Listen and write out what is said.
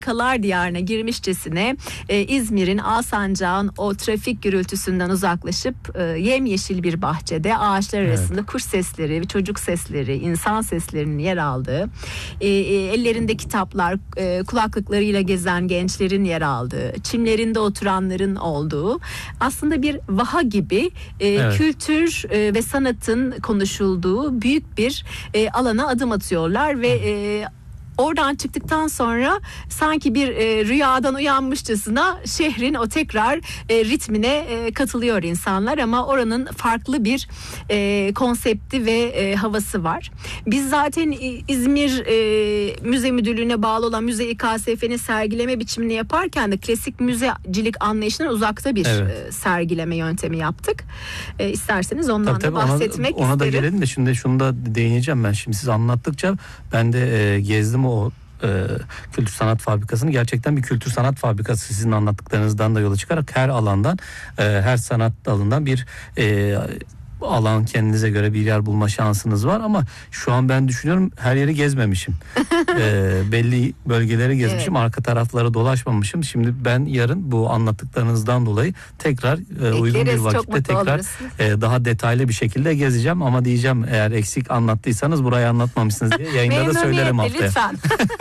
Harikalar diyarına girmişçesine İzmir'in, Alsancak'ın o trafik gürültüsünden uzaklaşıp yemyeşil bir bahçede ağaçlar arasında kuş sesleri, çocuk sesleri, insan seslerinin yer aldığı, ellerinde kitaplar, kulaklıklarıyla gezen gençlerin yer aldığı, çimlerinde oturanların olduğu, aslında bir vaha gibi kültür ve sanatın konuşulduğu büyük bir alana adım atıyorlar ve oradan çıktıktan sonra sanki bir rüyadan uyanmışçasına şehrin o tekrar ritmine katılıyor insanlar, ama oranın farklı bir konsepti ve havası var. Biz zaten İzmir Müze Müdürlüğü'ne bağlı olan Müze İKSF'nin sergileme biçimini yaparken de klasik müzecilik anlayışından uzakta bir sergileme yöntemi yaptık. İsterseniz ondan da bahsetmek isterim. Ona da gelelim de şimdi şunu da değineceğim ben. Şimdi siz anlattıkça ben de gezdim o Kültür Sanat Fabrikası'nı. Gerçekten bir kültür sanat fabrikası, sizin anlattıklarınızdan da yola çıkarak her alandan, her sanat dalından bir alan, kendinize göre bir yer bulma şansınız var, ama şu an ben düşünüyorum her yeri gezmemişim. Belli bölgeleri gezmişim, arka taraflara dolaşmamışım. Şimdi ben yarın bu anlattıklarınızdan dolayı tekrar uygun bir vakitte tekrar daha detaylı bir şekilde gezeceğim, ama diyeceğim eğer eksik anlattıysanız burayı anlatmamışsınız diye yayında da söylerim haftaya. Lütfen.